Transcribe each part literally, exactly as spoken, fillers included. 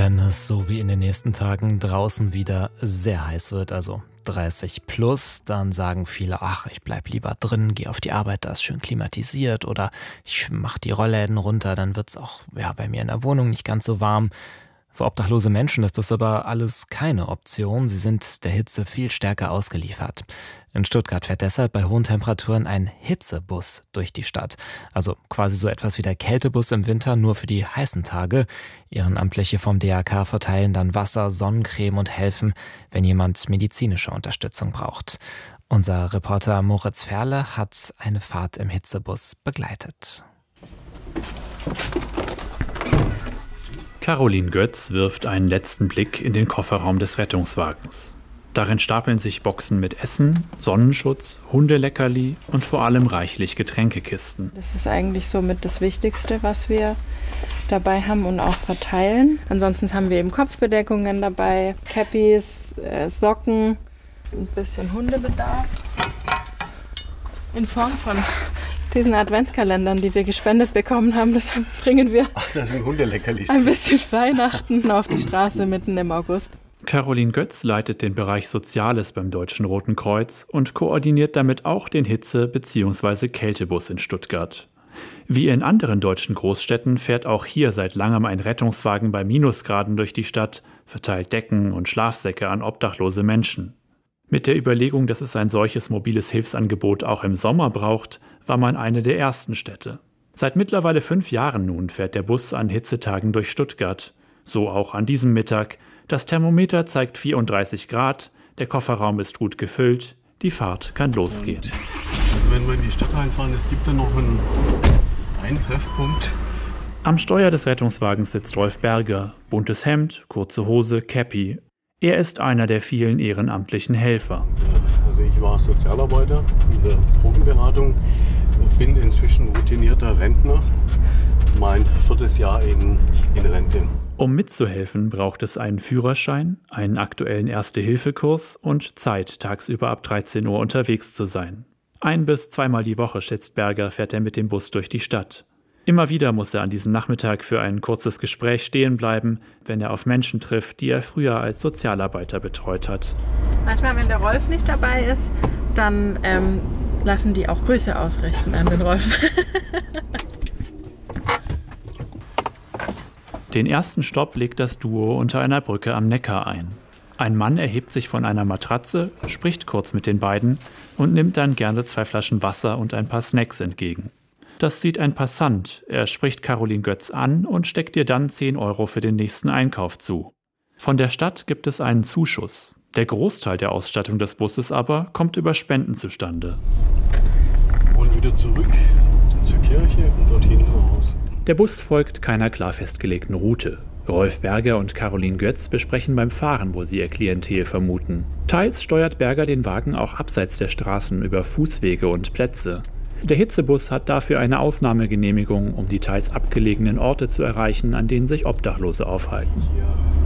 Wenn es so wie in den nächsten Tagen draußen wieder sehr heiß wird, also dreißig plus, dann sagen viele, ach, ich bleib lieber drin, gehe auf die Arbeit, da ist schön klimatisiert, oder ich mach die Rollläden runter, dann wird's auch ja, bei mir in der Wohnung nicht ganz so warm. Für obdachlose Menschen ist das aber alles keine Option. Sie sind der Hitze viel stärker ausgeliefert. In Stuttgart fährt deshalb bei hohen Temperaturen ein Hitzebus durch die Stadt. Also quasi so etwas wie der Kältebus im Winter, nur für die heißen Tage. Ehrenamtliche vom D A K verteilen dann Wasser, Sonnencreme und helfen, wenn jemand medizinische Unterstützung braucht. Unser Reporter Moritz Ferle hat eine Fahrt im Hitzebus begleitet. Caroline Götz wirft einen letzten Blick in den Kofferraum des Rettungswagens. Darin stapeln sich Boxen mit Essen, Sonnenschutz, Hundeleckerli und vor allem reichlich Getränkekisten. Das ist eigentlich somit das Wichtigste, was wir dabei haben und auch verteilen. Ansonsten haben wir eben Kopfbedeckungen dabei, Cappies, äh, Socken, ein bisschen Hundebedarf. In Form von diesen Adventskalendern, die wir gespendet bekommen haben, das bringen wir Ach, das sind Hundeleckerlis. Ein bisschen Weihnachten auf die Straße mitten im August. Caroline Götz leitet den Bereich Soziales beim Deutschen Roten Kreuz und koordiniert damit auch den Hitze- bzw. Kältebus in Stuttgart. Wie in anderen deutschen Großstädten fährt auch hier seit langem ein Rettungswagen bei Minusgraden durch die Stadt, verteilt Decken und Schlafsäcke an obdachlose Menschen. Mit der Überlegung, dass es ein solches mobiles Hilfsangebot auch im Sommer braucht, war man eine der ersten Städte. Seit mittlerweile fünf Jahren nun fährt der Bus an Hitzetagen durch Stuttgart. So auch an diesem Mittag. Das Thermometer zeigt vierunddreißig Grad, der Kofferraum ist gut gefüllt, die Fahrt kann losgehen. Und, also wenn wir in die Stadt reinfahren, es gibt da noch einen, einen Treffpunkt. Am Steuer des Rettungswagens sitzt Rolf Berger. Buntes Hemd, kurze Hose, Cappy. Er ist einer der vielen ehrenamtlichen Helfer. Also ich war Sozialarbeiter in der Drogenberatung, bin inzwischen routinierter Rentner, mein viertes Jahr in, in Rente. Um mitzuhelfen, braucht es einen Führerschein, einen aktuellen Erste-Hilfe-Kurs und Zeit, tagsüber ab dreizehn Uhr unterwegs zu sein. Ein- bis zweimal die Woche, schätzt Berger, fährt er mit dem Bus durch die Stadt. Immer wieder muss er an diesem Nachmittag für ein kurzes Gespräch stehen bleiben, wenn er auf Menschen trifft, die er früher als Sozialarbeiter betreut hat. Manchmal, wenn der Rolf nicht dabei ist, dann ähm, lassen die auch Grüße ausrichten an den Rolf. Den ersten Stopp legt das Duo unter einer Brücke am Neckar ein. Ein Mann erhebt sich von einer Matratze, spricht kurz mit den beiden und nimmt dann gerne zwei Flaschen Wasser und ein paar Snacks entgegen. Das sieht ein Passant. Er spricht Caroline Götz an und steckt ihr dann zehn Euro für den nächsten Einkauf zu. Von der Stadt gibt es einen Zuschuss. Der Großteil der Ausstattung des Busses aber kommt über Spenden zustande. Und wieder zurück zur Kirche und dorthin raus. Der Bus folgt keiner klar festgelegten Route. Rolf Berger und Caroline Götz besprechen beim Fahren, wo sie ihr Klientel vermuten. Teils steuert Berger den Wagen auch abseits der Straßen über Fußwege und Plätze. Der Hitzebus hat dafür eine Ausnahmegenehmigung, um die teils abgelegenen Orte zu erreichen, an denen sich Obdachlose aufhalten. Hier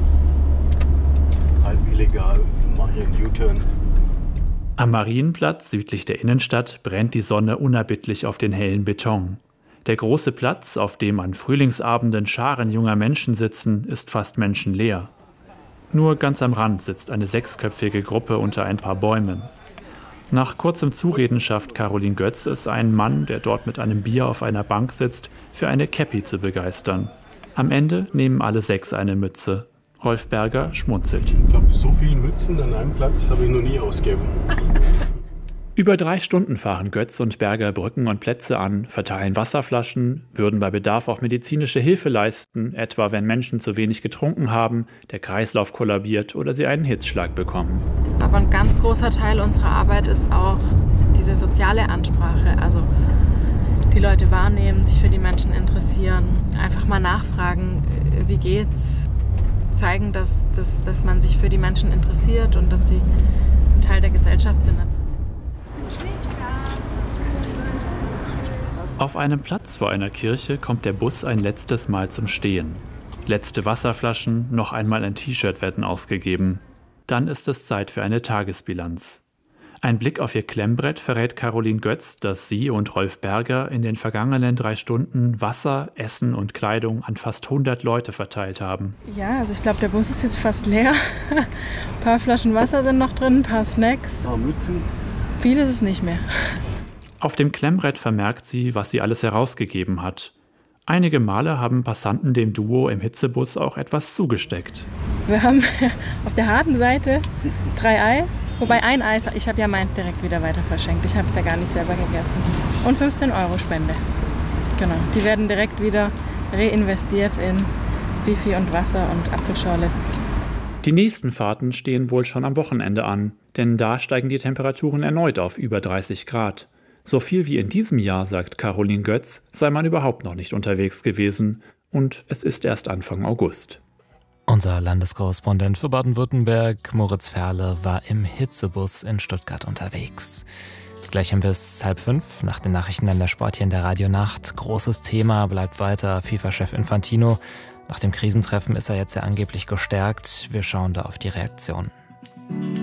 halb illegal, mache ich einen U-Turn. Am Marienplatz südlich der Innenstadt brennt die Sonne unerbittlich auf den hellen Beton. Der große Platz, auf dem an Frühlingsabenden Scharen junger Menschen sitzen, ist fast menschenleer. Nur ganz am Rand sitzt eine sechsköpfige Gruppe unter ein paar Bäumen. Nach kurzem Zureden schafft Caroline Götz es, einen Mann, der dort mit einem Bier auf einer Bank sitzt, für eine Cappy zu begeistern. Am Ende nehmen alle sechs eine Mütze. Rolf Berger schmunzelt. Ich glaube, so viele Mützen an einem Platz habe ich noch nie ausgegeben. Über drei Stunden fahren Götz und Berger Brücken und Plätze an, verteilen Wasserflaschen, würden bei Bedarf auch medizinische Hilfe leisten, etwa wenn Menschen zu wenig getrunken haben, der Kreislauf kollabiert oder sie einen Hitzschlag bekommen. Aber ein ganz großer Teil unserer Arbeit ist auch diese soziale Ansprache. Also die Leute wahrnehmen, sich für die Menschen interessieren, einfach mal nachfragen, wie geht's, zeigen, dass, dass, dass man sich für die Menschen interessiert und dass sie ein Teil der Gesellschaft sind. Auf einem Platz vor einer Kirche kommt der Bus ein letztes Mal zum Stehen. Letzte Wasserflaschen, noch einmal ein T-Shirt werden ausgegeben. Dann ist es Zeit für eine Tagesbilanz. Ein Blick auf ihr Klemmbrett verrät Caroline Götz, dass sie und Rolf Berger in den vergangenen drei Stunden Wasser, Essen und Kleidung an fast hundert Leute verteilt haben. Ja, also ich glaube, der Bus ist jetzt fast leer. Ein paar Flaschen Wasser sind noch drin, ein paar Snacks. Ein paar Mützen. Viel ist es nicht mehr. Auf dem Klemmbrett vermerkt sie, was sie alles herausgegeben hat. Einige Male haben Passanten dem Duo im Hitzebus auch etwas zugesteckt. Wir haben auf der harten Seite drei Eis, wobei ein Eis, ich habe ja meins direkt wieder weiter verschenkt. Ich habe es ja gar nicht selber gegessen. Und fünfzehn Euro Spende. Genau, die werden direkt wieder reinvestiert in Bifi und Wasser und Apfelschorle. Die nächsten Fahrten stehen wohl schon am Wochenende an, denn da steigen die Temperaturen erneut auf über dreißig Grad. So viel wie in diesem Jahr, sagt Caroline Götz, sei man überhaupt noch nicht unterwegs gewesen. Und es ist erst Anfang August. Unser Landeskorrespondent für Baden-Württemberg, Moritz Ferle, war im Hitzebus in Stuttgart unterwegs. Gleich haben wir es halb fünf, nach den Nachrichten an der Sport hier in der Radionacht. Großes Thema bleibt weiter FIFA-Chef Infantino. Nach dem Krisentreffen ist er jetzt ja angeblich gestärkt. Wir schauen da auf die Reaktion.